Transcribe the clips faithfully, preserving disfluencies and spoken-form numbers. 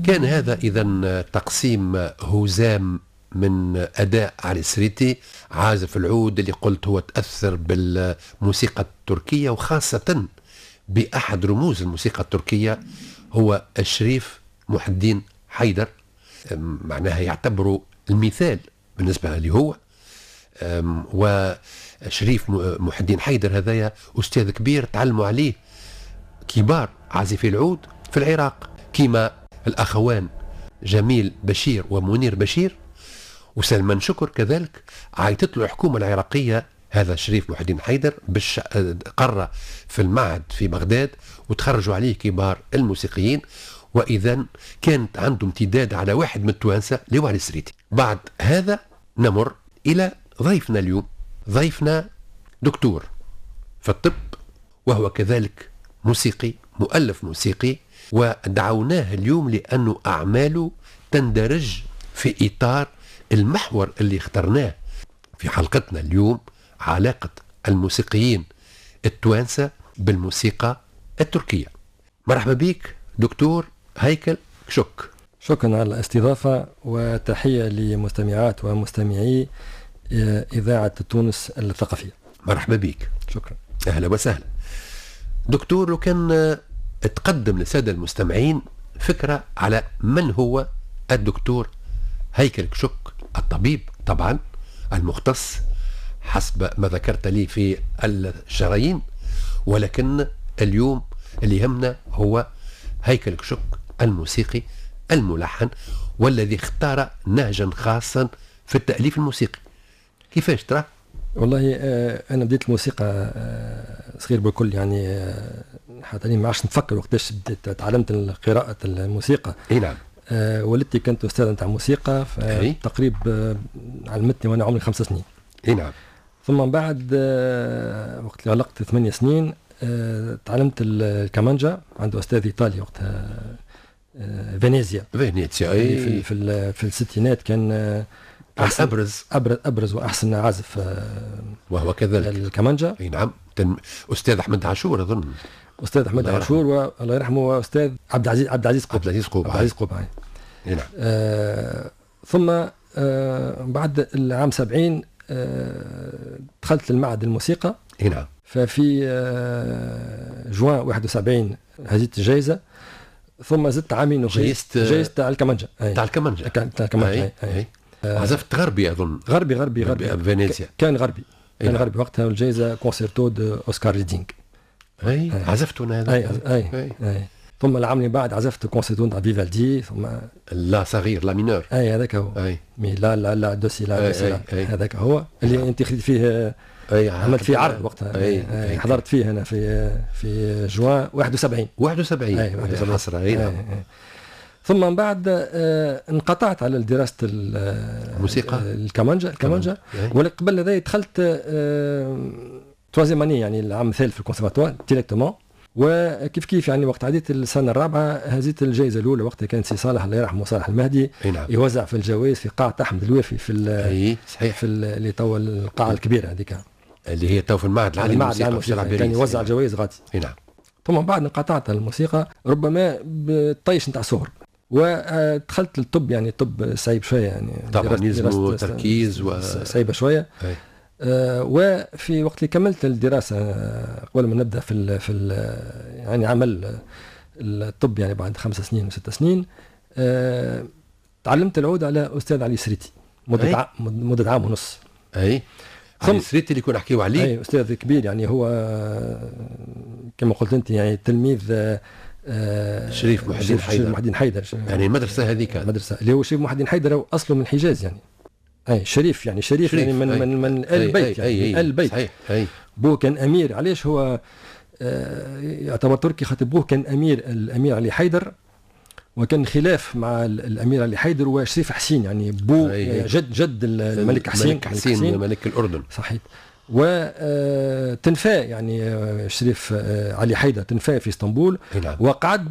كان هذا إذن تقسيم هزام من أداء علي السريتي، عازف العود اللي قلت هو تأثر بالموسيقى التركية، وخاصة بأحد رموز الموسيقى التركية هو الشريف محي الدين حيدر. معناها يعتبره المثال بالنسبة لي هو. وشريف محي الدين حيدر هذايا أستاذ كبير تعلموا عليه كبار عازفي العود في العراق كيما الأخوان جميل بشير ومنير بشير وسلمان شكر كذلك. عيطت له الحكومة العراقية هذا شريف محي الدين حيدر باش قرر في المعهد في بغداد وتخرجوا عليه كبار الموسيقيين، وإذا كانت عنده امتداد على واحد من التوانسة اللي هو علي السريتي. بعد هذا نمر إلى ضيفنا اليوم. ضيفنا دكتور في الطب وهو كذلك موسيقي مؤلف موسيقي، ودعوناه اليوم لأنه أعماله تندرج في إطار المحور اللي اخترناه في حلقتنا اليوم، علاقة الموسيقيين التوانسة بالموسيقى التركية. مرحبا بك دكتور هيكل كشك. شكرا على الاستضافة، وتحية لمستمعات ومستمعي إذاعة تونس الثقافية. مرحبا بك. شكرا. أهلا وسهلا دكتور. لو كان تقدم للسادة المستمعين فكرة على من هو الدكتور هيكل كشك، الطبيب طبعا المختص حسب ما ذكرت لي في الشرايين، ولكن اليوم اللي يهمنا هو هيكل كشك الموسيقي الملحن والذي اختار نهجا خاصا في التأليف الموسيقي. كيفاش ترى؟ والله آه أنا بديت الموسيقى آه صغير بالكل، يعني آه حتى ما عادش نفكر وقتاش بديت تعلمت قراءة الموسيقى. اي نعم. آه والدتي كانت أستاذة نتاع موسيقى، تقريبا آه علمتني وأنا عمري خمس سنين. اي نعم. ثم بعد آه وقت اللي علقت ثمانية سنين آه تعلمت الكمانجا عند أستاذ إيطالي وقتها آه فينيزيا. فينيزيا اي في في, في الستينات كان آه أحسن أبرز أبرز أبرز وأحسن عازف وهو كذلك الكمانجا. اي نعم. أستاذ أحمد عاشور أظن. أستاذ أحمد عاشور والله يرحمه، وأستاذ عبد العزيز عبد العزيز عبد العزيز قوب. عبد العزيز قوب اي نعم. آه ثم آه بعد العام سبعين آه دخلت المعهد الموسيقى. اي نعم. ففي آه جوان واحد وسبعين هزيت الجائزة، ثم زدت عامين جايزت جايزة تاع الكمانجا تاع الكمانجا تاع الكمانجا. عزفت غربي أظن. غربي غربي غربي, غربي. فينيزيا كان غربي كان إيه. غربي وقتها الجائزة كونسيرتو دو أوسكار ريدينغ. أي عزفت أنا هذا. أي. أي. أي. أي. ثم العام اللي بعد عزفت كونسيرتو تاع فيفالدي. ثم لا صغير لا مينور. أي هذاك هو. أي. مي لا لا لا دوسي لا دوسي لا هذاك هو اللي أنت خديت فيه. أي. عملت فيه عرض وقتها. أي. أي. أي. حضرت فيه أنا في في جوان واحد وسبعين. واحد وسبعين. أي. واحد وسبعين. حسرة. أي. أي. ثم من بعد آه انقطعت على دراسة الموسيقى الكمانجا الكمانجا ولكن قبل هذا دخلت آه توازيام اني يعني العام الثالث في الكونسيرفاتوار ديريكتومون. وكيف كيف يعني وقت عديت السنة الرابعة هزيت الجائزة الأولى وقتها كان سي صالح الله يرحمه صالح المهدي نعم. يوزع في الجوائز في قاعة أحمد الوافي في أي صحيح في اللي تو القاعة الكبيرة هذيك اللي هي تو في المعهد العالي للموسيقى كان يوزع جوائز غادي. نعم. ثم بعد انقطعت الموسيقى ربما بالطيش نتاع صهر ودخلت للطب، يعني الطب صعيب شويه يعني طبعا يلزم تركيز وصعيبه شويه. آه وفي وقت اللي كملت الدراسه قبل ما نبدا في ال في ال يعني عمل الطب يعني بعد خمس سنين وست سنين آه تعلمت العود على استاذ علي السريتي مده ع... مده عام ونص. اي علي السريتي اللي كنا نحكيو عليه. اي استاذ كبير يعني هو كما قلت انت يعني تلميذ آه شريف محي الدين حيدر. محي الدين حيدر يعني المدرسه هذيك المدرسه اللي هو شريف محي الدين حيدر اصله من الحجاز يعني. اي شريف يعني شريف, شريف يعني من أي من من ال البيت يعني أي من البيت. صحيح. اي بوه كان امير. علاش هو آه يعتبر تركي؟ خاطر بوه كان امير الامير علي حيدر، وكان خلاف مع الامير علي حيدر وشريف حسين يعني بو جد جد الملك حسين الملك حسين, حسين ملك الاردن. صحيح. وتنفى يعني شريف علي حيدر تنفى في اسطنبول. نعم. وقعد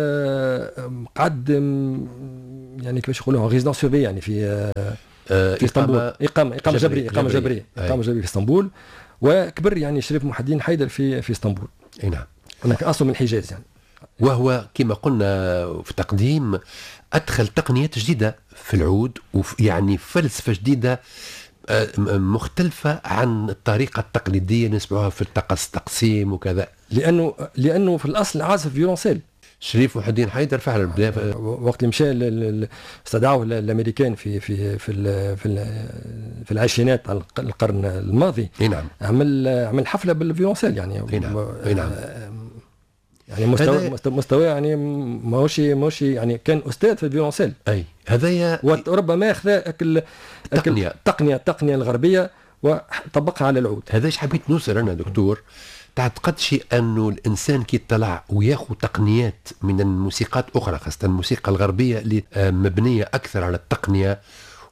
قعد يعني كيفاش يقولوا ريزيدونس سورفي يعني في في اسطنبول اقامه اقامه جبريه اقامه جبريه اقامه جبريه في اسطنبول. وكبر يعني شريف محي الدين حيدر في في اسطنبول. نعم. هناك اصله من الحجاز يعني وهو كما قلنا في تقديم أدخل تقنيات جديدة في العود، ويعني فلسفة جديدة مختلفة عن الطريقة التقليدية نسمعها في التقص تقسيم وكذا. لأنه لأنه في الأصل عازف فيولونسيل. شريف محي الدين حيدر فعلا بدا وقت اللي مشى استدعوه الامريكان في في في في, في العشرينات على القرن الماضي. نعم. عمل عمل حفله بالفيولونسيل يعني. نعم. نعم. يعني مستوى مستوى يعني ماهوش ماهوش يعني كان استاذ في الفيولونسيل. اي هذايا وربما اخذ التقنيه التقنيه التقنيه الغربيه وطبقها على العود. هذا ايش حبيت نوصل انا دكتور. تعتقدش انه الانسان كي يطلع وياخذ تقنيات من الموسيقات اخرى، خاصه الموسيقى الغربيه اللي مبنيه اكثر على التقنيه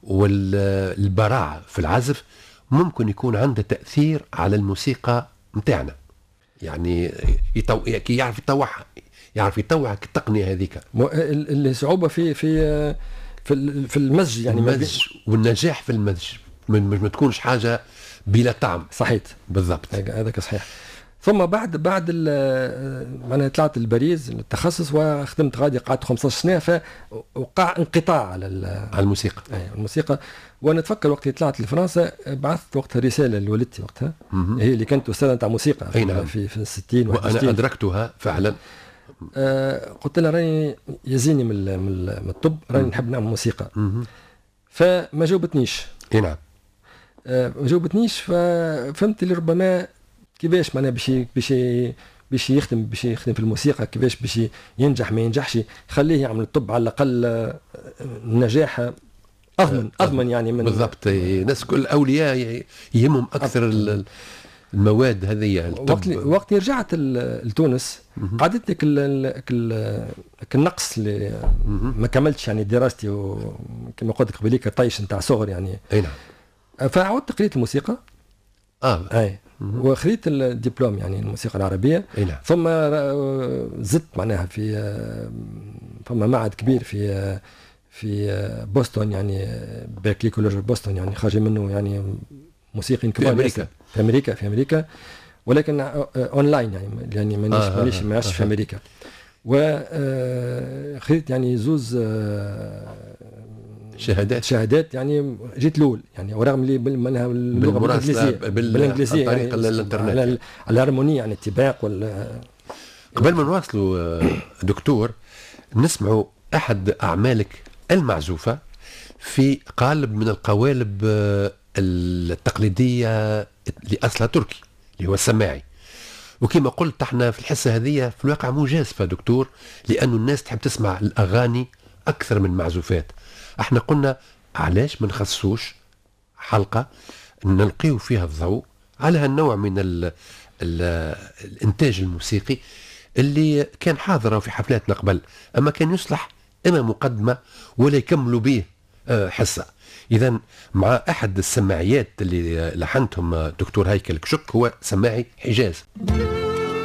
والبراعه في العزف، ممكن يكون عنده تاثير على الموسيقى نتاعنا؟ يعني يطو... يعرف يطوعها، يعرف يطوعك التقنيه هذيك. الصعوبه في في في في المزج يعني المزج والنجاح في المزج، ما تكونش حاجه بلا طعم. صحيح بالضبط، هذاك صحيح. ثم بعد بعد معناها طلعت الباريس التخصص وخدمت غادي قعدت خمسطاش سنه، فوقع انقطاع على على الموسيقى. اي الموسيقى. وانا اتفكر وقت طلعت لفرنسا بعثت وقتها رساله لوالدتي وقتها، هي اللي كانت استاذه تاع موسيقى في, نعم. في في الستين وانا ادركتها فعلا. آه قلت لها راني يزيني من من الطب، راني نحب نعمل موسيقى. فما جاوبتنيش. اي نعم. آه ما جاوبتنيش، ففهمت اللي ربما كيفاش معناها باش باش باش يخدم باش يخدم في الموسيقى، كيفاش باش ينجح ما ينجحش، خليه يعمل الطب على الاقل النجاح اضمن اضمن يعني من بالضبط. الناس كل الاولياء يهمهم اكثر المواد هذه. وقت وقت رجعت لتونس قعدت لك النقص اللي ما كملتش يعني دراستي، وكما قلت لك قبليك طيش نتاع صغر يعني. اي نعم. فعودت قريت الموسيقى. اه اي وخذيت الدبلوم يعني الموسيقى العربيه. نعم. ثم زدت معناها في ثم معهد كبير في في بوسطن يعني بيركلي كولوج بوسطن يعني خارج منه يعني موسيقيين كبار في امريكا في امريكا في امريكا ولكن اونلاين يعني يعني مانيش آه مانيش ما عشتش آه في امريكا. وخذيت يعني زوز شهادات شهادات يعني جيت الاول يعني، ورغم اللي بالمنها اللغه بالانجليزيه بالانجليزيه عن طريق يعني الانترنت على, على الهارموني يعني التباق ولا. قبل ما نواصلوا دكتور نسمعوا احد اعمالك المعزوفه في قالب من القوالب التقليديه لاصلها تركي اللي هو السماعي. وكما قلت احنا في الحصه هذه في الواقع مجازفه دكتور، لانه الناس تحب تسمع الاغاني اكثر من معزوفات. احنا قلنا علاش ما نخصوش حلقه نلقيو فيها الضوء على هالنوع من ال ال الانتاج الموسيقي اللي كان حاضر في حفلاتنا قبل، اما كان يصلح اما مقدمه ولا يكملوا به حصه. اذا مع احد السماعيات اللي لحنتهم دكتور هيكل كشك هو سماعي حجاز.